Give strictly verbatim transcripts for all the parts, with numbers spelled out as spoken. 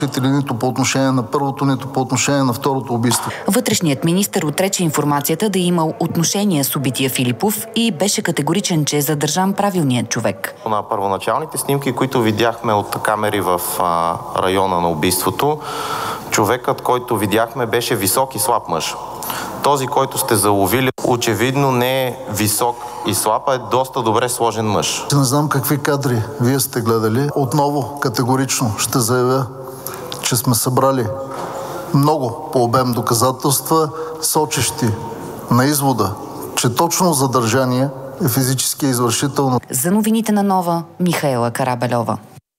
нито по отношение на първото, нито по отношение на второто убийство. Вътрешният министър отрече информацията да е имал отношение с убития Филипов и беше категоричен, че е задържан правилният човек. На първоначалните снимки, които видяхме от камери в а, района на убийството, човекът, който видяхме, беше висок и слаб мъж. Този, който сте заловили, очевидно не е висок и слаб, а е доста добре сложен мъж. Не знам какви кадри вие сте гледали. Отново категорично ще заявя, че сме събрали много по обем доказателства, сочещи на извода, че точно задържание е физически извършител. За новините на Нова, Михаела Карабельова.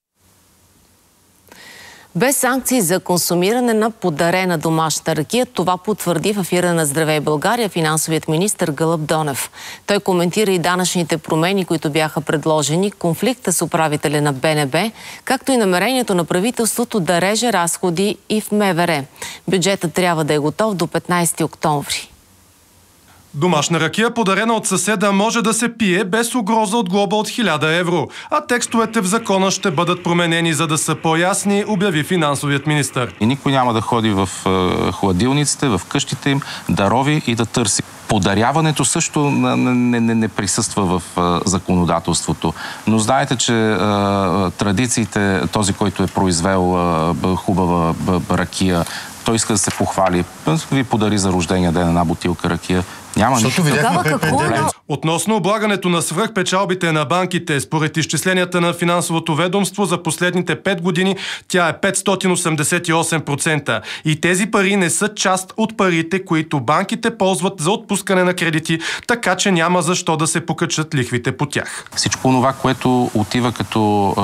Без санкции за консумиране на подарена домашна ракия, това потвърди в ефира на Здравей България финансовият министър Гълъб Донев. Той коментира и данъчните промени, които бяха предложени, конфликта с управителя на Б Н Б, както и намерението на правителството да реже разходи и в М В Р. Бюджетът трябва да е готов до петнайсети октомври. Домашна ракия, подарена от съседа, може да се пие без угроза от глоба от хиляда евро. А текстовете в закона ще бъдат променени, за да са по-ясни, обяви финансовият министър. И никой няма да ходи в е, хладилниците, в къщите им, да рови и да търси. Подаряването също не, не, не, не присъства в е, законодателството. Но знаете, че е, традициите, този, който е произвел е, хубава е, ракия, той иска да се похвали. Ви подари за рождения ден една бутилка ракия. Няма нищо. Тогава какво? Относно облагането на свръхпечалбите на банките, според изчисленията на финансовото ведомство за последните пет години, тя е петстотин осемдесет и осем процента. И тези пари не са част от парите, които банките ползват за отпускане на кредити, така че няма защо да се покачат лихвите по тях. Всичко това, което отива като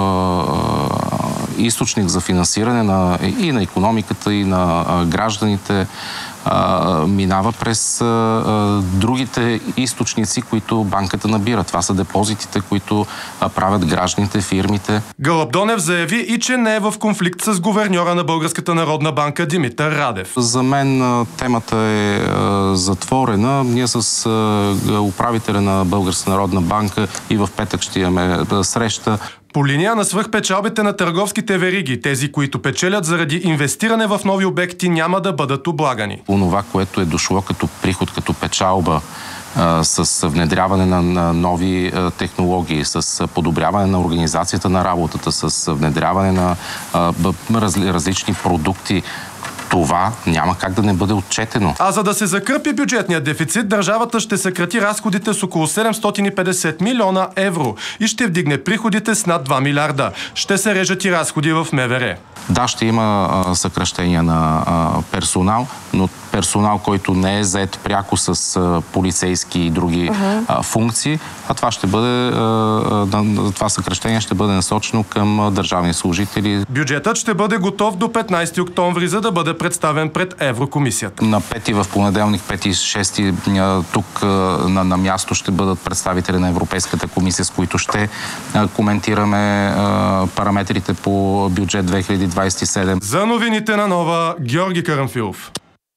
е, източник за финансиране на, и на икономиката, и на е, гражданите, Uh, минава през uh, uh, другите източници, които банката набира. Това са депозитите, които uh, правят гражданите, фирмите. Гълъб Донев заяви и, че не е в конфликт с гуверньора на Българската народна банка Димитър Радев. За мен uh, темата е uh, затворена. Ние с uh, управителя на Българската народна банка и в петък ще имаме uh, среща. По линия на свръхпечалбите на търговските вериги, тези, които печелят заради инвестиране в нови обекти, няма да бъдат облагани. Онова, което е дошло като приход, като печалба, а, с внедряване на, на нови а, технологии, с подобряване на организацията на работата, с внедряване на а, раз, различни продукти, това няма как да не бъде отчетено. А за да се закърпи бюджетният дефицит, държавата ще съкрати разходите с около седемстотин и петдесет милиона евро и ще вдигне приходите с над два милиарда. Ще се режат и разходи в М В Р. Да, ще има а, съкращения на а, персонал, но персонал, който не е зает пряко с а, полицейски и други uh-huh. а, функции, а това ще бъде, а, а, това съкращение ще бъде насочено към а, държавни служители. Бюджетът ще бъде готов до петнайсети октомври, за да бъде представен пред Еврокомисията. На пети в понеделник, пети и шести тук на, на място ще бъдат представители на Европейската комисия, с които ще а, коментираме а, параметрите по бюджет две хиляди двайсет и седем. За новините на Нова, Георги Карамфилов.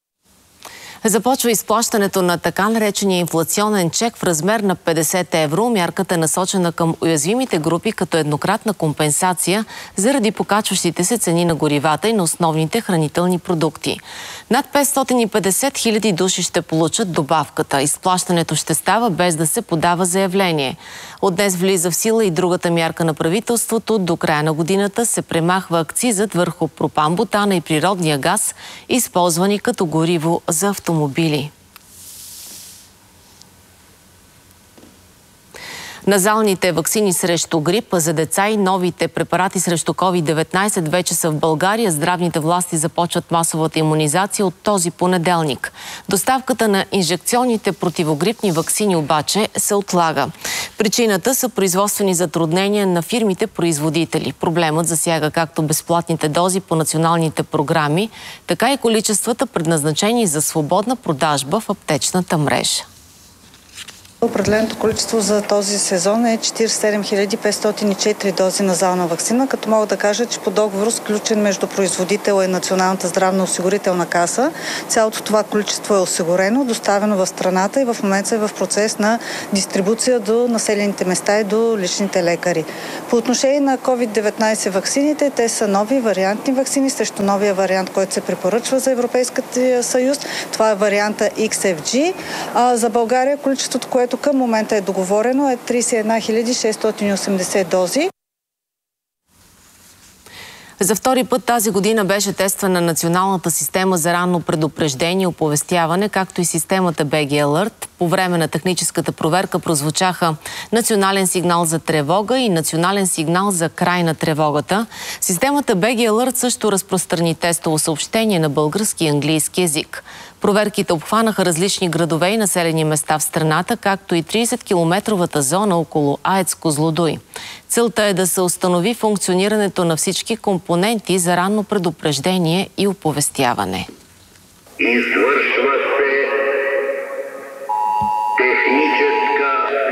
Започва изплащането на така наречения инфлационен чек в размер на петдесет евро. Мярката е насочена към уязвимите групи като еднократна компенсация заради покачващите се цени на горивата и на основните хранителни продукти. Над петстотин и петдесет хиляди души ще получат добавката. Изплащането ще става без да се подава заявление. От днес влиза в сила и другата мярка на правителството. До края на годината се премахва акцизът върху пропан-бутана и природния газ, използвани като гориво за автомобили. Назалните ваксини срещу грип за деца и новите препарати срещу ковид деветнайсет вече са в България. Здравните власти започват масовата имунизация от този понеделник. Доставката на инжекционните противогрипни ваксини обаче се отлага. Причината са производствени затруднения на фирмите-производители. Проблемът засяга както безплатните дози по националните програми, така и количествата предназначени за свободна продажба в аптечната мрежа. Определеното количество за този сезон е четиридесет и седем хиляди петстотин и четири дози назална ваксина, като мога да кажа, че по договор, сключен между производител и Националната здравноосигурителна каса, цялото това количество е осигурено, доставено в страната и в момента е в процес на дистрибуция до населените места и до личните лекари. По отношение на ковид деветнайсет ваксините, те са нови вариантни ваксини срещу новия вариант, който се препоръчва за Европейския съюз. Това е варианта Икс Еф Джи. А за България количеството, което към момента е договорено, е тридесет и една хиляди шестстотин и осемдесет дози. За втори път тази година беше тествана националната система за ранно предупреждение и оповестяване, както и системата би джи Alert. По време на техническата проверка прозвучаха национален сигнал за тревога и национален сигнал за край на тревогата. Системата би джи Alert също разпространи тестово съобщение на български и английски език. Проверките обхванаха различни градове и населени места в страната, както и тридесеткилометровата зона около АЕЦ Козлодуй. Целта е да се установи функционирането на всички компоненти за ранно предупреждение и оповестяване. Извършва се техническа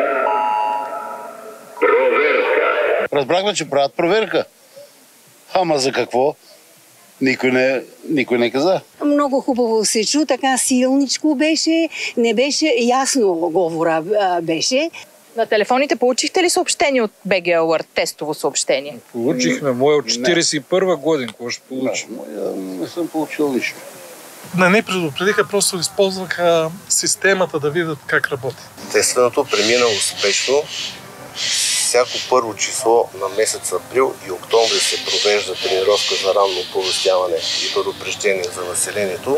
проверка. Разбрахме, че правят проверка. Ама за какво? Никой не, никой не каза. Много хубаво се чу, така силничко беше, не беше ясно говора беше. На телефоните получихте ли съобщение от би джи Alert, тестово съобщение? Получихме, моя от четиридесет и първа година, какво ще получи? Не, не съм получил нищо. Не, не предупредиха, просто използваха системата да видят как работи. Тестването премина успешно. Всяко първо число на месец април и октомври се провежда тренировка за ранно оповестяване и предупреждение за населението.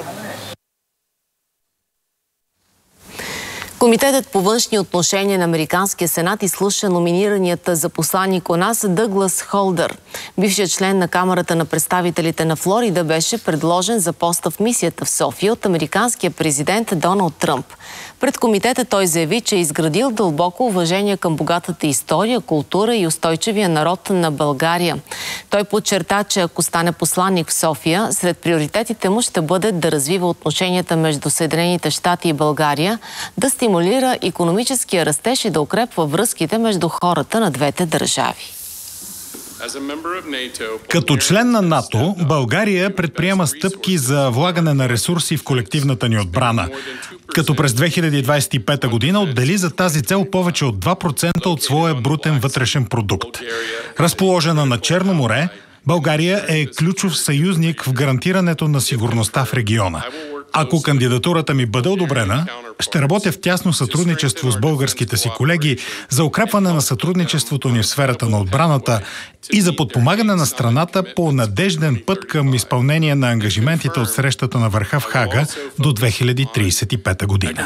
Комитетът по външни отношения на Американския сенат изслуша номинираният за посланик у нас Дъглас Холдър. Бившият член на Камарата на представителите на Флорида беше предложен за поста в мисията в София от американския президент Доналд Тръмп. Пред комитета той заяви, че е изградил дълбоко уважение към богатата история, култура и устойчивия народ на България. Той подчерта, че ако стане посланик в София, сред приоритетите му ще бъде да развива отношенията между Съединените щати и България, да стимулира икономическия растеж и да укрепва връзките между хората на двете държави. Като член на НАТО, България предприема стъпки за влагане на ресурси в колективната ни отбрана, като през две хиляди двадесет и пета година отдели за тази цел повече от два процента от своя брутен вътрешен продукт. Разположена на Черно море, България е ключов съюзник в гарантирането на сигурността в региона. Ако кандидатурата ми бъде одобрена, ще работя в тясно сътрудничество с българските си колеги за укрепване на сътрудничеството ни в сферата на отбраната и за подпомагане на страната по надежден път към изпълнение на ангажиментите от срещата на върха в Хага до две хиляди тридесет и пета година.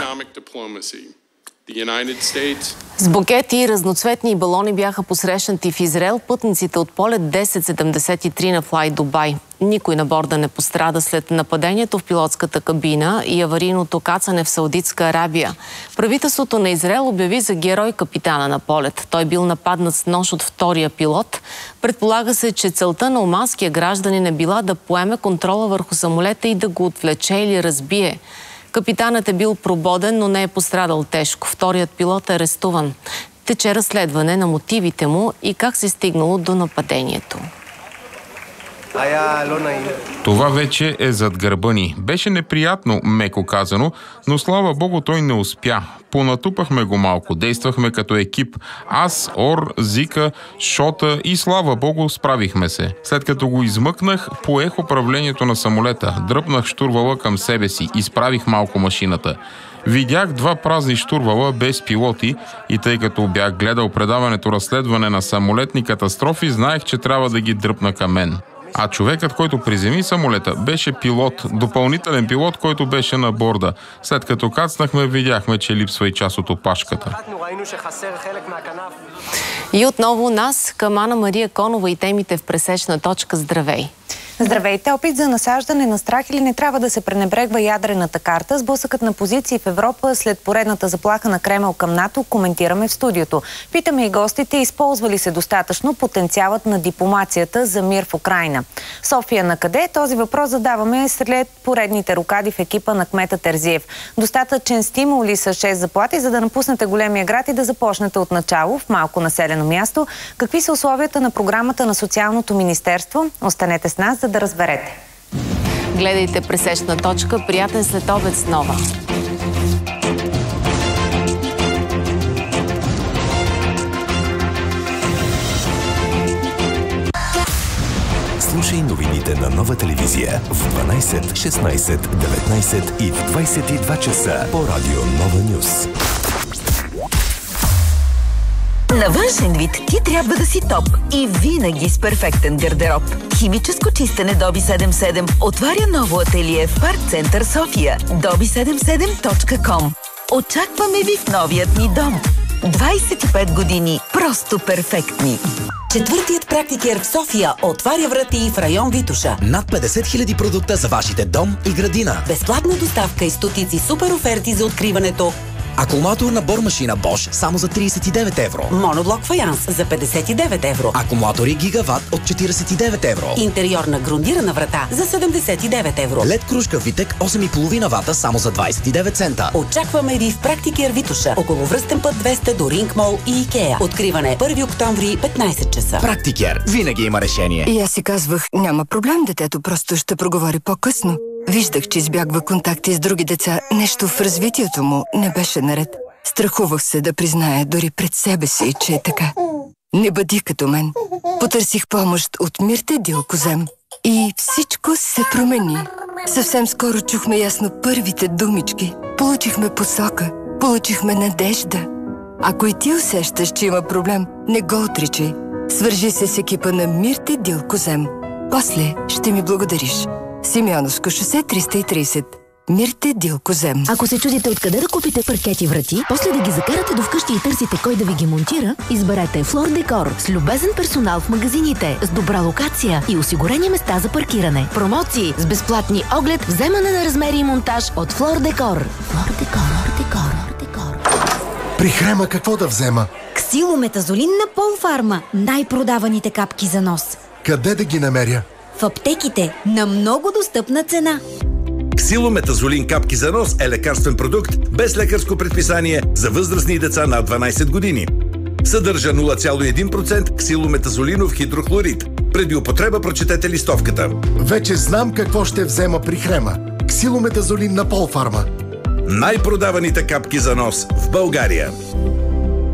С букети и разноцветни балони бяха посрещнати в Израел пътниците от полет десет седемдесет и три на Fly Dubai. Никой на борда не пострада след нападението в пилотската кабина и аварийното кацане в Саудитска Арабия. Правителството на Израел обяви за герой капитана на полет. Той бил нападнат с нож от втория пилот. Предполага се, че целта на оманския гражданин е била да поеме контрола върху самолета и да го отвлече или разбие. Капитанът е бил прободен, но не е пострадал тежко. Вторият пилот е арестуван. Тече разследване на мотивите му и как се стигнало до нападението. Това вече е зад гърба ни. Беше неприятно, меко казано, но слава богу той не успя. Понатупахме го малко, действахме като екип. Аз, Ор, Зика, Шота и слава богу справихме се. След като го измъкнах, поех управлението на самолета, дръпнах щурвала към себе си, изправих малко машината. Видях два празни щурвала без пилоти и тъй като бях гледал предаването разследване на самолетни катастрофи, знаех, че трябва да ги дръпна към мен. А човекът, който приземи самолета, беше пилот, допълнителен пилот, който беше на борда. След като кацнахме, видяхме, че липсва и част от опашката. И отново нас към Ана Мария Конова и темите в пресечна точка. Здравей! Здравейте! Опит за насаждане на страх или не трябва да се пренебрегва ядрената карта? Сблъсъкът на позиции в Европа след поредната заплаха на Кремъл към НАТО коментираме в студиото. Питаме и гостите, използва ли се достатъчно потенциалът на дипломацията за мир в Украйна. София на къде? Този въпрос задаваме след поредните рокади в екипа на кмета Терзиев. Достатъчен стимул ли са шест заплати, за да напуснете големия град и да започнете от начало в малко населено място? Какви са условията на програмата на Социалното министерство? Останете с нас, за да разберете. Гледайте Пресечна точка. Приятен следобед с Нова. Слушай новините на Нова телевизия в дванайсет, шестнайсет, деветнайсет и в двайсет и два часа по радио Нова Нюс. На външен вид ти трябва да си топ и винаги с перфектен гардероб. Химическо чистене Доби седемдесет и седем отваря ново ателие в Парк Център София. доби седемдесет и седем точка ком. Очакваме ви в новият ни дом. двайсет и пет години просто перфектни. Четвъртият практикер в София отваря врати в район Витоша. Над петдесет хиляди продукта за вашите дом и градина. Безплатна доставка и стотици супер оферти за откриването. Акумулаторна бормашина Bosch само за трийсет и девет евро. Моноблок фаянс за петдесет и девет евро. Акумулатори Гигават от четирийсет и девет евро. Интериорна грундирана врата за седемдесет и девет евро. Лед кружка Витек осем и половина вата само за двайсет и девет цента. Очакваме ви в Практикер Витоша, около Връстен път двеста до Ринг Мол и Икеа. Откриване първи октомври, петнайсет часа. Практикер. Винаги има решение. И аз си казвах, няма проблем, детето просто ще проговори по-късно. Виждах, че избягва контакти с други деца. Нещо в развитието му не беше наред. Страхувах се да призная дори пред себе си, че е така. Не бъди като мен. Потърсих помощ от Мирте Дилкозем. И всичко се промени. Съвсем скоро чухме ясно първите думички. Получихме посока. Получихме надежда. Ако и ти усещаш, че има проблем, не го отричай. Свържи се с екипа на Мирте Дилкозем. После ще ми благодариш. Симеоновско шосе триста и трийсет. Мирте Дилкозем. Ако се чудите откъде да купите паркети врати, после да ги закарате до вкъщи и търсите кой да ви ги монтира, изберете Флор Декор с любезен персонал в магазините, с добра локация и осигурени места за паркиране. Промоции с безплатни оглед, вземане на размери и монтаж от Флор Декор. Флор Декор, Декор, Декор. При Хрема какво да взема? Ксилометазолин на Полфарма. Най-продаваните капки за нос. Къде да ги намеря? В аптеките на много достъпна цена. Ксилометазолин капки за нос е лекарствен продукт без лекарско предписание за възрастни и деца над дванайсет години. Съдържа нула цяло и един процента ксилометазолинов хидрохлорид. Преди употреба прочетете листовката. Вече знам какво ще взема при Хрема. Ксилометазолин на Полфарма. Най-продаваните капки за нос в България.